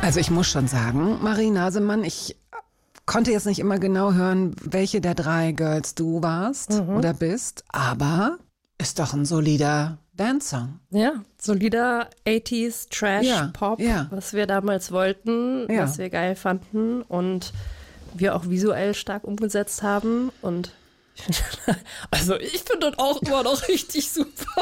Also ich muss schon sagen, Marie Nasemann, ich konnte jetzt nicht immer genau hören, welche der 3 Girls du warst oder bist, aber ist doch ein solider Dance-Song. Ja, solider 80s Trash-Pop, was wir damals wollten, was wir geil fanden und wir auch visuell stark umgesetzt haben. Und ich finde das auch immer noch richtig super.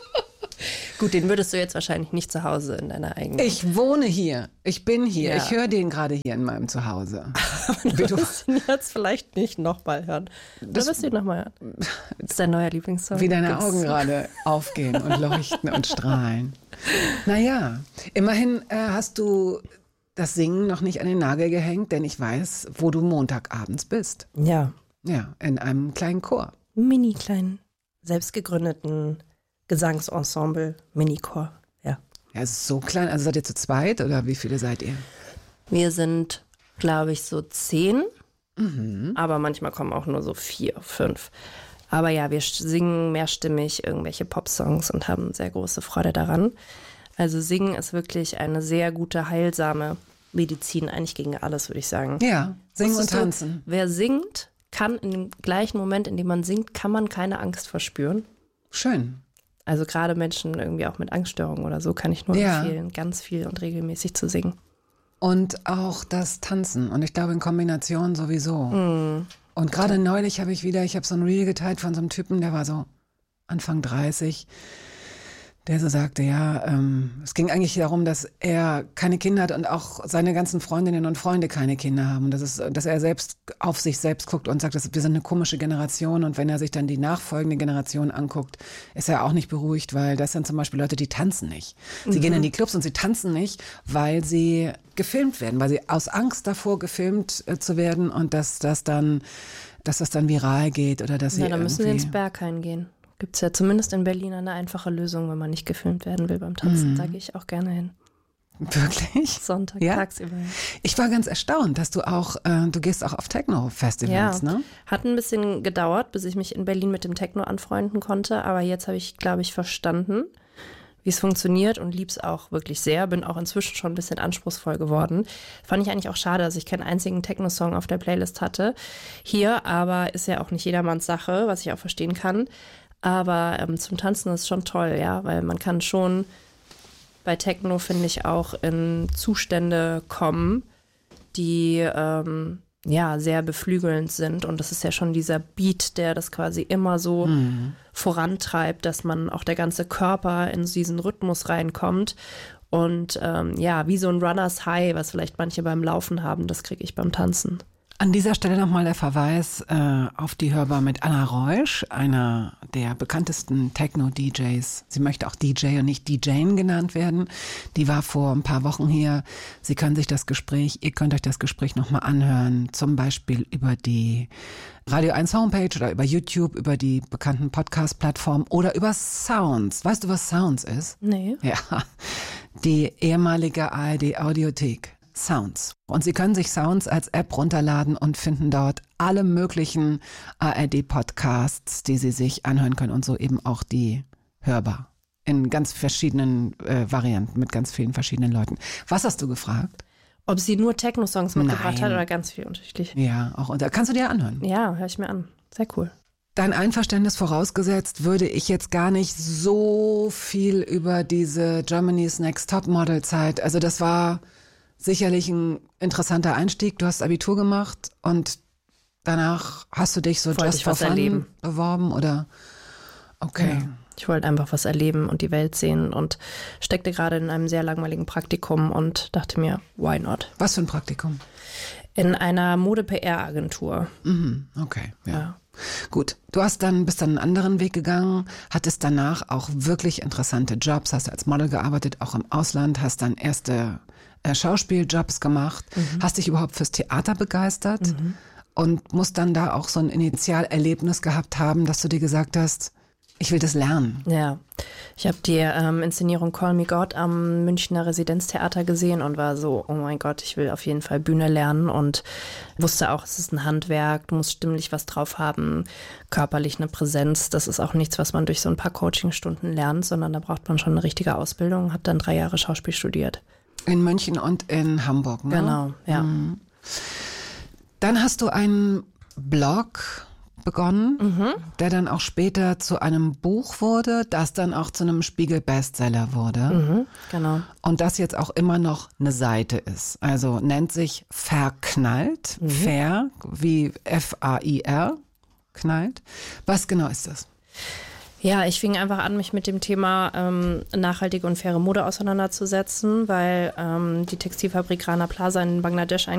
Gut, den würdest du jetzt wahrscheinlich nicht zu Hause in deiner eigenen... Ich wohne hier, ich bin hier, ich höre den gerade hier in meinem Zuhause. Du wirst ihn jetzt vielleicht nicht nochmal hören. Oder wirst du ihn nochmal hören? Das ist dein neuer Lieblingssong. Wie deine Augen gerade aufgehen und leuchten und strahlen. Naja, immerhin hast du das Singen noch nicht an den Nagel gehängt, denn ich weiß, wo du Montagabends bist. Ja. Ja, in einem kleinen Chor. Mini-kleinen, selbstgegründeten Gesangsensemble, Minichor, ja. Ja, es ist so klein. Also seid ihr zu zweit oder wie viele seid ihr? Wir sind, glaube ich, so 10, aber manchmal kommen auch nur so 4, 5. Aber ja, wir singen mehrstimmig irgendwelche Popsongs und haben sehr große Freude daran. Also singen ist wirklich eine sehr gute, heilsame Medizin, eigentlich gegen alles, würde ich sagen. Ja, singen und tanzen. Wer singt, kann in dem gleichen Moment, in dem man singt, kann man keine Angst verspüren. Schön. Also gerade Menschen irgendwie auch mit Angststörungen oder so kann ich nur empfehlen, ganz viel und regelmäßig zu singen. Und auch das Tanzen. Und ich glaube in Kombination sowieso. Und gerade neulich habe ich so ein Reel geteilt von so einem Typen, der war so Anfang 30, der so sagte, es ging eigentlich darum, dass er keine Kinder hat und auch seine ganzen Freundinnen und Freunde keine Kinder haben. Und dass er selbst auf sich selbst guckt und sagt, wir sind eine komische Generation. Und wenn er sich dann die nachfolgende Generation anguckt, ist er auch nicht beruhigt, weil das sind zum Beispiel Leute, die tanzen nicht. Sie gehen in die Clubs und sie tanzen nicht, weil sie gefilmt werden, weil sie aus Angst davor gefilmt zu werden und dass das dann viral geht oder dass sie dann müssen sie ins Berghain gehen. Gibt es ja zumindest in Berlin eine einfache Lösung, wenn man nicht gefilmt werden will beim Tanzen. Da gehe ich auch gerne hin. Wirklich? Sonntag, tagsüber. Ich war ganz erstaunt, dass du du gehst auch auf Techno-Festivals, ne? Hat ein bisschen gedauert, bis ich mich in Berlin mit dem Techno anfreunden konnte. Aber jetzt habe ich, glaube ich, verstanden, wie es funktioniert und liebe es auch wirklich sehr. Bin auch inzwischen schon ein bisschen anspruchsvoll geworden. Fand ich eigentlich auch schade, dass ich keinen einzigen Techno-Song auf der Playlist hatte. Hier aber ist ja auch nicht jedermanns Sache, was ich auch verstehen kann. Aber zum Tanzen ist schon toll, ja, weil man kann schon bei Techno, finde ich, auch in Zustände kommen, die sehr beflügelnd sind. Und das ist ja schon dieser Beat, der das quasi immer so vorantreibt, dass man auch der ganze Körper in diesen Rhythmus reinkommt. Und wie so ein Runners High, was vielleicht manche beim Laufen haben, das kriege ich beim Tanzen. An dieser Stelle nochmal der Verweis auf die Hörbar mit Anna Reusch, einer der bekanntesten Techno-DJs. Sie möchte auch DJ und nicht DJing genannt werden. Die war vor ein paar Wochen hier. Ihr könnt euch das Gespräch nochmal anhören, zum Beispiel über die Radio 1 Homepage oder über YouTube, über die bekannten Podcast-Plattformen oder über Sounds. Weißt du, was Sounds ist? Nee. Ja, die ehemalige ARD-Audiothek. Sounds. Und Sie können sich Sounds als App runterladen und finden dort alle möglichen ARD-Podcasts, die Sie sich anhören können und so eben auch die Hörbar. In ganz verschiedenen Varianten mit ganz vielen verschiedenen Leuten. Was hast du gefragt? Ob sie nur Techno-Songs mitgebracht hat oder ganz viel unterschiedlich? Ja, auch. Und da kannst du dir anhören. Ja, höre ich mir an. Sehr cool. Dein Einverständnis vorausgesetzt, würde ich jetzt gar nicht so viel über diese Germany's Next Top-Model-Zeit. Also das war sicherlich ein interessanter Einstieg. Du hast Abitur gemacht und danach hast du dich so just for fun beworben, oder? Okay. Ja, ich wollte einfach was erleben und die Welt sehen und steckte gerade in einem sehr langweiligen Praktikum und dachte mir, why not? Was für ein Praktikum? In einer Mode-PR-Agentur. Okay, ja. Gut, du bist dann einen anderen Weg gegangen, hattest danach auch wirklich interessante Jobs, hast als Model gearbeitet, auch im Ausland, hast dann erste Schauspieljobs gemacht, hast dich überhaupt fürs Theater begeistert und musst dann da auch so ein Initialerlebnis gehabt haben, dass du dir gesagt hast, ich will das lernen. Ja, ich habe die Inszenierung Call Me God am Münchner Residenztheater gesehen und war so, oh mein Gott, ich will auf jeden Fall Bühne lernen und wusste auch, es ist ein Handwerk, du musst stimmlich was drauf haben, körperlich eine Präsenz. Das ist auch nichts, was man durch so ein paar Coachingstunden lernt, sondern da braucht man schon eine richtige Ausbildung. Habe dann 3 Jahre Schauspiel studiert. In München und in Hamburg, ne? Genau, ja. Dann hast du einen Blog begonnen, der dann auch später zu einem Buch wurde, das dann auch zu einem Spiegel-Bestseller wurde. Genau. Und das jetzt auch immer noch eine Seite ist. Also nennt sich Verknallt, Fair, wie F-A-I-R, knallt. Was genau ist das? Ja, ich fing einfach an, mich mit dem Thema nachhaltige und faire Mode auseinanderzusetzen, weil die Textilfabrik Rana Plaza in Bangladesch